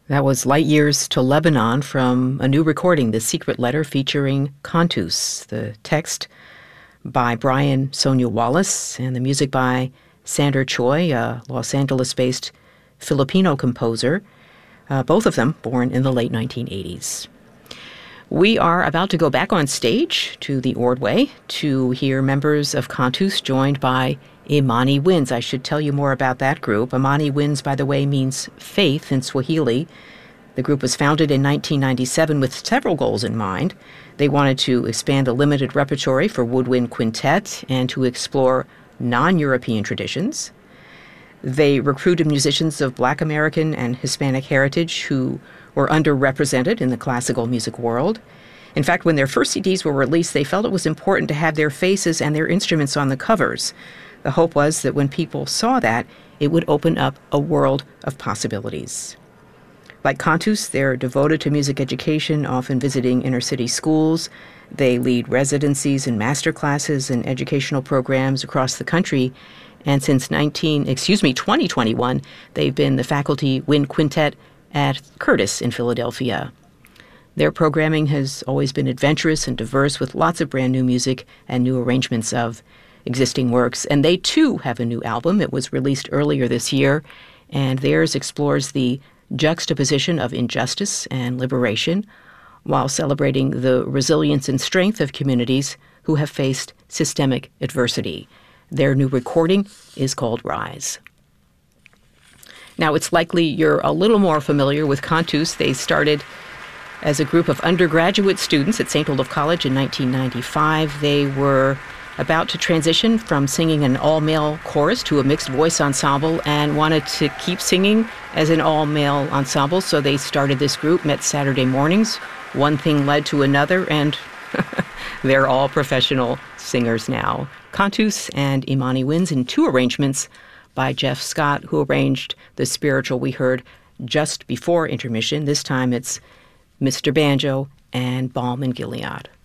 That was Light Years to Lebanon from a new recording, The Secret Letter, featuring Cantus. The text by Brian Sonia Wallace and the music by Sander Choi, a Los Angeles-based Filipino composer, both of them born in the late 1980s. We are about to go back on stage to the Ordway to hear members of Cantus joined by Imani Winds. I should tell you more about that group. Imani Winds, by the way, means faith in Swahili. The group was founded in 1997 with several goals in mind. They wanted to expand the limited repertory for woodwind quintet and to explore non-European traditions. They recruited musicians of Black American and Hispanic heritage who were underrepresented in the classical music world. In fact, when their first CDs were released, they felt it was important to have their faces and their instruments on the covers. The hope was that when people saw that, it would open up a world of possibilities. Like Cantus, they're devoted to music education, often visiting inner-city schools. They lead residencies and master classes and educational programs across the country. And since 2021, they've been the faculty wind quintet at Curtis in Philadelphia. Their programming has always been adventurous and diverse, with lots of brand new music and new arrangements of existing works. And they, too, have a new album. It was released earlier this year, and theirs explores the juxtaposition of injustice and liberation while celebrating the resilience and strength of communities who have faced systemic adversity. Their new recording is called Rise. Now, it's likely you're a little more familiar with Cantus. They started as a group of undergraduate students at St. Olaf College in 1995. They were about to transition from singing an all-male chorus to a mixed voice ensemble and wanted to keep singing as an all-male ensemble, so they started this group, met Saturday mornings. One thing led to another, and they're all professional singers now. Cantus and Imani Winds in two arrangements by Jeff Scott, who arranged the spiritual we heard just before intermission. This time it's Mr. Banjo and Balm in Gilead.